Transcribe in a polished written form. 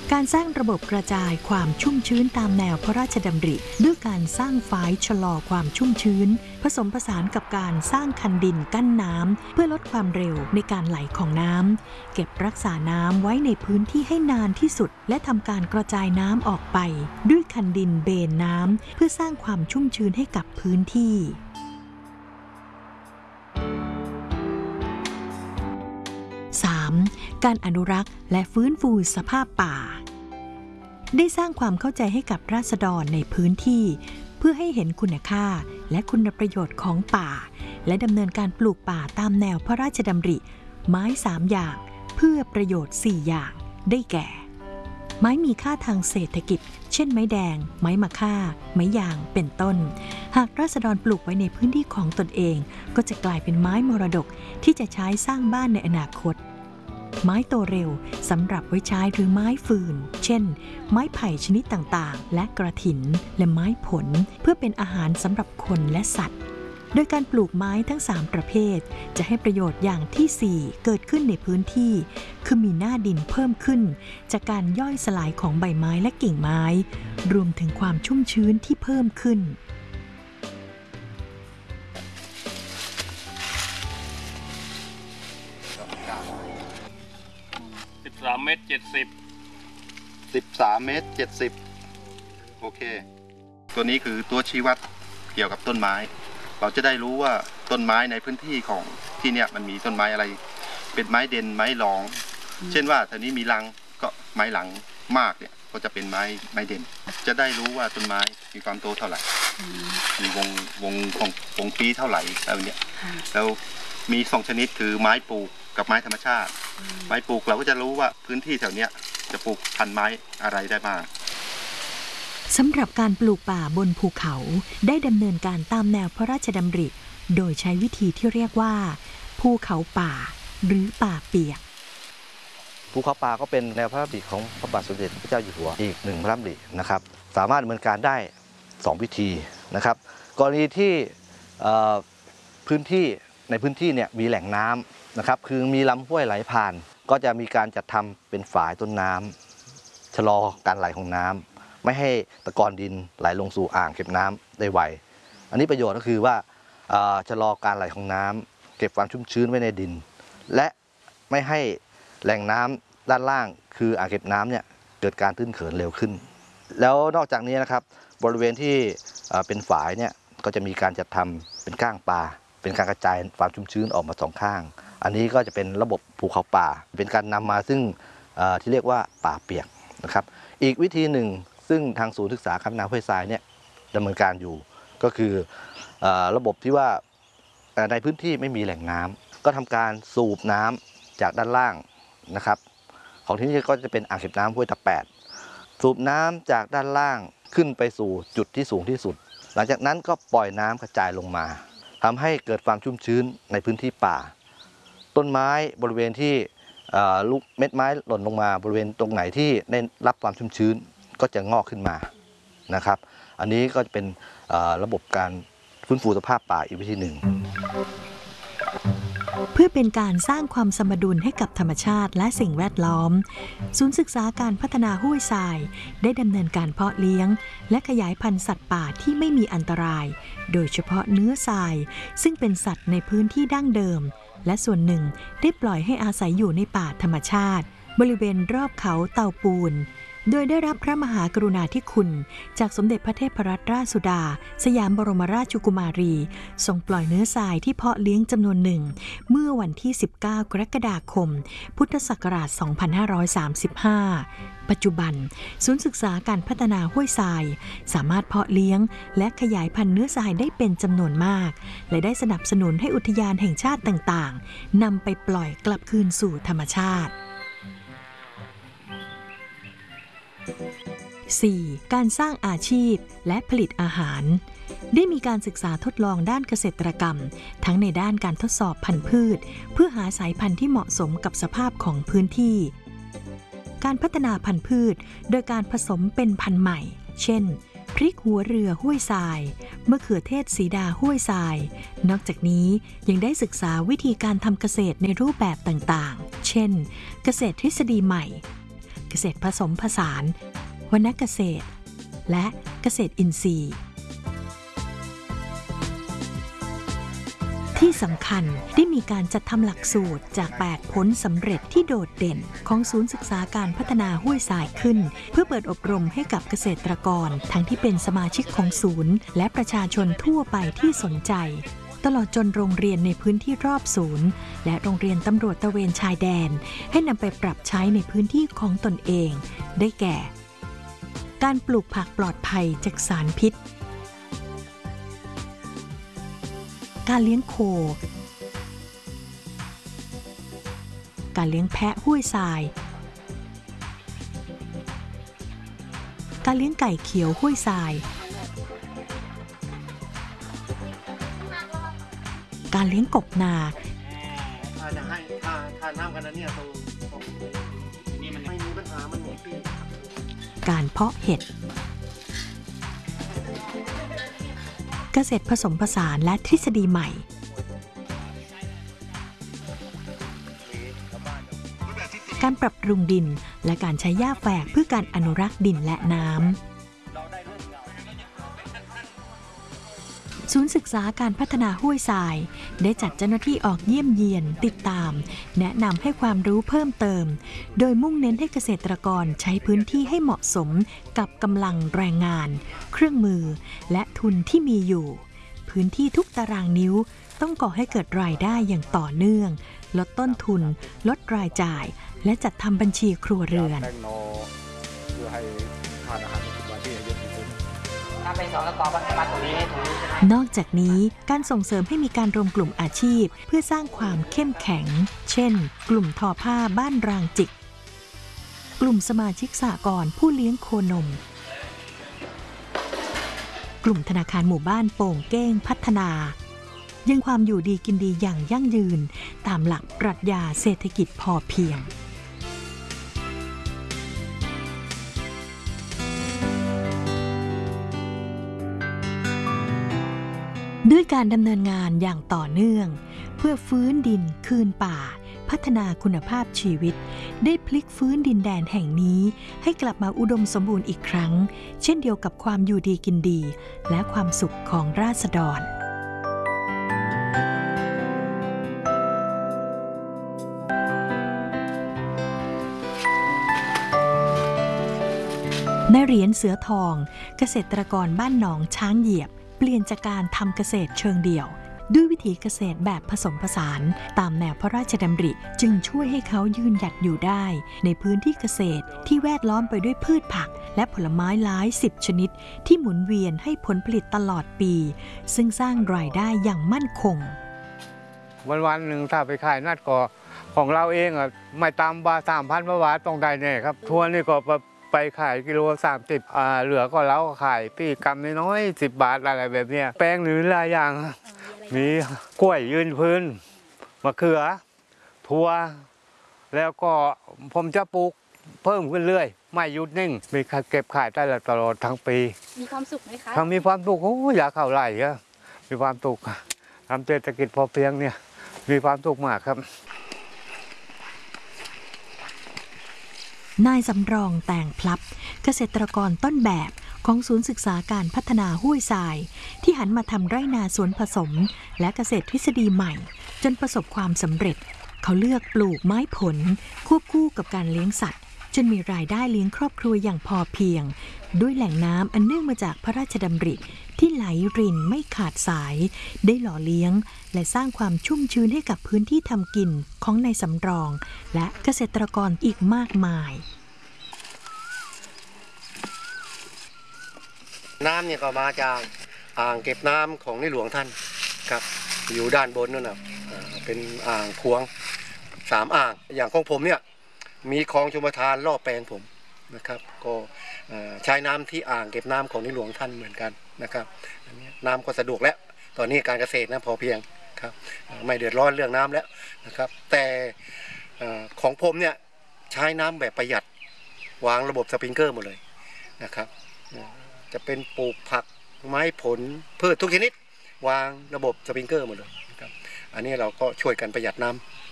การสร้างระบบกระจายความชุ่มชื้นตามแนวพระราชดำริด้วยการสร้างฝายชะลอความชุ่มชื้นผสมผสานกับการสร้างคันดินกั้นน้ำเพื่อลดความเร็วในการไหลของน้ำเก็บรักษาน้ำไว้ในพื้นที่ให้นานที่สุดและทำการกระจายน้ำออกไปด้วยคันดินเบนน้ำเพื่อสร้างความชุ่มชื้นให้กับพื้นที่3. การอนุรักษ์และฟื้นฟูสภาพป่าได้สร้างความเข้าใจให้กับราษฎรในพื้นที่เพื่อให้เห็นคุณค่าและคุณประโยชน์ของป่าและดำเนินการปลูกป่าตามแนวพระราชดำริไม้3อย่างเพื่อประโยชน์4อย่างได้แก่ไม้มีค่าทางเศรษฐกิจเช่นไม้แดงไม้มะค่าไม้ยางเป็นต้นหากราษฎรปลูกไว้ในพื้นที่ของตนเองก็จะกลายเป็นไม้มรดกที่จะใช้สร้างบ้านในอนาคตไม้โตเร็วสำหรับไว้ใช้หรือไม้ฟืนเช่นไม้ไผ่ชนิดต่างๆและกระถินและไม้ผลเพื่อเป็นอาหารสำหรับคนและสัตว์โดยการปลูกไม้ทั้ง3ประเภทจะให้ประโยชน์อย่างที่4เกิดขึ้นในพื้นที่คือมีหน้าดินเพิ่มขึ้นจากการย่อยสลายของใบไม้และกิ่งไม้รวมถึงความชุ่มชื้นที่เพิ่มขึ้น 13 เมตร 70 13 เมตร 70โอเคตัวนี้คือตัวชี้วัดเกี่ยวกับต้นไม้เราจะได้รู้ว่าต้นไม้ในพื้นที่ของที่เนี่ยมันมีต้นไม้อะไรเป็นไม้เด่นไม้รองเช่นว่าแถวนี้มีรังก็ไม้หลังมากเนี่ยก็จะเป็นไม้เด่นจะได้รู้ว่าต้นไม้มีความโตเท่าไหร่มีวงปีเท่าไหร่อะไรเนี่ยแล้วมี2ชนิดคือไม้ปลูกกับไม้ธรรมชาติไม้ปลูกเราก็จะรู้ว่าพื้นที่แถวเนี้ยจะปลูกพันธุ์ไม้อะไรได้บ้างสำหรับการปลูกป่าบนภูเขาได้ดำเนินการตามแนวพระราชดำริโดยใช้วิธีที่เรียกว่าภูเขาป่าหรือป่าเปียกภูเขาป่าก็เป็นแนวพระราชดำริของพระบาทสมเด็จพระเจ้าอยู่หัวอีก1พระราชดำรินะครับสามารถดำเนินการได้2วิธีนะครับกรณีที่พื้นที่ในพื้นที่เนี่ยมีแหล่งน้ำนะครับคือมีลำห้วยไหลผ่านก็จะมีการจัดทำเป็นฝายต้นน้ำชะลอการไหลของน้ำไม่ให้ตะกอนดินไหลลงสู่อ่างเก็บน้ำได้ไวอันนี้ประโยชน์ก็คือว่าชะลอการไหลของน้ำเก็บความชุ่มชื้นไว้ในดินและไม่ให้แหล่งน้ำด้านล่างคืออ่างเก็บน้ำเนี่ยเกิดการตื้นเขินเร็วขึ้นแล้วนอกจากนี้นะครับบริเวณที่เป็นฝายเนี่ยก็จะมีการจัดทำเป็นก้างปลาเป็นการกระจายความชุ่มชื้นออกมา2ข้างอันนี้ก็จะเป็นระบบภูเขาป่าเป็นการนำมาซึ่งที่เรียกว่าป่าเปียกนะครับอีกวิธีหนึ่งซึ่งทางศูนย์ศึกษาคำนาห้วยทรายเนี่ยดำเนินการอยู่ก็คือระบบที่ว่าในพื้นที่ไม่มีแหล่งน้ำก็ทำการสูบน้ำจากด้านล่างนะครับของที่นี่ก็จะเป็นอ่างเก็บน้ำห้วยตะแปดสูบน้ำจากด้านล่างขึ้นไปสู่จุดที่สูงที่สุดหลังจากนั้นก็ปล่อยน้ำกระจายลงมาทำให้เกิดความชุ่มชื้นในพื้นที่ป่าต้นไม้บริเวณที่ลูกเม็ดไม้หล่นลงมาบริเวณตรงไหนที่ได้รับความชุ่มชื้นก็จะงอกขึ้นมานะครับอันนี้ก็จะเป็นระบบการฟื้นฟูสภาพป่าอีกวิธีหนึ่งเพื่อเป็นการสร้างความสมดุลให้กับธรรมชาติและสิ่งแวดล้อมศูนย์ศึกษาการพัฒนาห้วยทรายได้ดำเนินการเพาะเลี้ยงและขยายพันธุ์สัตว์ป่าที่ไม่มีอันตรายโดยเฉพาะเนื้อทรายซึ่งเป็นสัตว์ในพื้นที่ดั้งเดิมและส่วนหนึ่งได้ปล่อยให้อาศัยอยู่ในป่าธรรมชาติบริเวณรอบเขาเต่าปูนโดยได้รับพระมหากรุณาธิคุณจากสมเด็จพระเทพรัตนราชสุดาสยามบรมราชกุมารีทรงปล่อยเนื้อทรายที่เพาะเลี้ยงจำนวนหนึ่งเมื่อวันที่19กรกฎาคมพุทธศักราช2535ปัจจุบันศูนย์ศึกษาการพัฒนาห้วยทรายสามารถเพาะเลี้ยงและขยายพันธุ์เนื้อทรายได้เป็นจำนวนมากและได้สนับสนุนให้อุทยานแห่งชาติต่างๆนำไปปล่อยกลับคืนสู่ธรรมชาติ4. การสร้างอาชีพและผลิตอาหารได้มีการศึกษาทดลองด้านเกษตรกรรมทั้งในด้านการทดสอบพันธุ์พืชเพื่อหาสายพันธุ์ที่เหมาะสมกับสภาพของพื้นที่การพัฒนาพันธุ์พืชโดยการผสมเป็นพันธุ์ใหม่เช่นพริกหัวเรือห้วยทรายมะเขือเทศสีดาห้วยทรายนอกจากนี้ยังได้ศึกษาวิธีการทำเกษตรในรูปแบบต่างๆเช่นเกษตรทฤษฎีใหม่เกษตรผสมผสานวรรณเกษตรและเกษตรอินทรีย์ที่สำคัญได้มีการจัดทำหลักสูตรจาก8ผลสำเร็จที่โดดเด่นของศูนย์ศึกษาการพัฒนาห้วยทรายขึ้นเพื่อเปิดอบรมให้กับเกษตรกรทั้งที่เป็นสมาชิกของศูนย์และประชาชนทั่วไปที่สนใจตลอดจนโรงเรียนในพื้นที่รอบศูนย์และโรงเรียนตำรวจตระเวนชายแดนให้นำไปปรับใช้ในพื้นที่ของตนเองได้แก่การปลูกผักปลอดภัยจากสารพิษการเลี้ยงโคการเลี้ยงแพะห้วยทรายการเลี้ยงไก่เขียวห้วยทรายการเลี้ยงกบนาจะให้ทานน้ำกันนะเนี่ยตรงนี้มันไม่มีปัญหามันหมดที่การเพาะเห็ดเกษตรผสมผสานและทฤษฎีใหม่การปรับปรุงดินและการใช้หญ้าแฝกเพื่อการอนุรักษ์ดินและน้ำศูนย์ศึกษาการพัฒนาห้วยทรายได้จัดเจ้าหน้าที่ออกเยี่ยมเยียนติดตามแนะนำให้ความรู้เพิ่มเติมโดยมุ่งเน้นให้เกษตรกรใช้พื้นที่ให้เหมาะสมกับกำลังแรงงานเครื่องมือและทุนที่มีอยู่พื้นที่ทุกตารางนิ้วต้องก่อให้เกิดรายได้อย่างต่อเนื่องลดต้นทุนลดรายจ่ายและจัดทำบัญชีครัวเรือนเพื่อให้ทานอาหารที่มาที่เยอะที่สุดถ้าเป็น2กระป๋องก็มาตรงนี้นอกจากนี้การส่งเสริมให้มีการรวมกลุ่มอาชีพเพื่อสร้างความเข้มแข็งเช่นกลุ่มทอผ้าบ้านรางจิกกลุ่มสมาชิกสหกรณ์ผู้เลี้ยงโคนมกลุ่มธนาคารหมู่บ้านโป่งเก้งพัฒนายังความอยู่ดีกินดีอย่างยั่งยืนตามหลักปรัชญาเศรษฐกิจพอเพียงด้วยการดำเนินงานอย่างต่อเนื่องเพื่อฟื้นดินคืนป่าพัฒนาคุณภาพชีวิตได้พลิกฟื้นดินแดนแห่งนี้ให้กลับมาอุดมสมบูรณ์อีกครั้งเช่นเดียวกับความอยู่ดีกินดีและความสุขของราษฎรในเหรียญเสือทองเกษตรกรบ้านหนองช้างเหยียบเปลี่ยนจากการทำเกษตรเชิงเดี่ยวด้วยวิถีเกษตรแบบผสมผสานตามแนวพระราชดำริจึงช่วยให้เขายืนหยัดอยู่ได้ในพื้นที่เกษตรที่แวดล้อมไปด้วยพืชผักและผลไม้หลาย10ชนิดที่หมุนเวียนให้ผลผลิตตลอดปีซึ่งสร้างรายได้อย่างมั่นคงวันหนึ่งถ้าไปขายนัดก็ของเราเองไม่ตามบาท 3,000 บาทต้องได้แน่ครับทัวร์นี่ก็ไปขายกิโล30เหลือก็เราขายปีกำน้อย10 บาทอะไรแบบนี้แป้งหรือหลายอย่างมีกล้วยยืนพื้นมะเขือถั่วแล้วก็ผมจะปลูกเพิ่มขึ้นเรื่อยไม่หยุดนิ่งมีเก็บขายได้ตลอดทั้งปีมีความสุขไหมคะมีความสุขอยากเข้าไร่ครับมีความสุขทำเศรษฐกิจพอเพียงเนี่ยมีความสุขมากครับนายสำรองแต่งพลับเกษตรกรต้นแบบของศูนย์ศึกษาการพัฒนาห้วยทรายที่หันมาทำไร่นาสวนผสมและเกษตรทฤษฎีใหม่จนประสบความสำเร็จเขาเลือกปลูกไม้ผลควบคู่กับการเลี้ยงสัตว์จนมีรายได้เลี้ยงครอบครัวอย่างพอเพียงด้วยแหล่งน้ำอันเนื่องมาจากพระราชดำริที่ไหลรินไม่ขาดสายได้หล่อเลี้ยงและสร้างความชุ่มชื้นให้กับพื้นที่ทำกินของนายสำรองและเกษตรกรอีกมากมายน้ำเนี่ยก็มาจากอ่างเก็บน้ำของในหลวงท่านครับอยู่ด้านบนนั่นนะเป็นอ่างขวง3 อ่างอย่างของผมเนี่ยมีคลองชลประทานรอบแปลงผมนะครับก็ใช้น้ำที่อ่างเก็บน้ำของในหลวงท่านเหมือนกันนะครับอันนี้น้ำก็สะดวกแล้วตอนนี้การเกษตรนะพอเพียงครับไม่เดือดร้อนเรื่องน้ำแล้วนะครับแต่ของผมเนี่ยใช้น้ำแบบประหยัดวางระบบสปริงเกอร์หมดเลยนะครับจะเป็นปลูกผักไม้ผลพืชทุกชนิดวางระบบสปริงเกอร์หมดเลยนะครับอันนี้เราก็ช่วยกันประหยัดน้ำ